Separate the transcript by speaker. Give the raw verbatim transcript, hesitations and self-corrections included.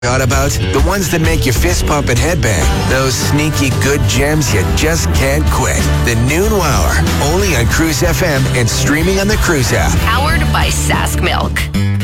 Speaker 1: Thought about the ones that make you fist pump and headbang. Those sneaky good gems you just can't quit. The Noon Wower, only on Cruise F M and streaming on the Cruise app.
Speaker 2: Powered by Sask Milk.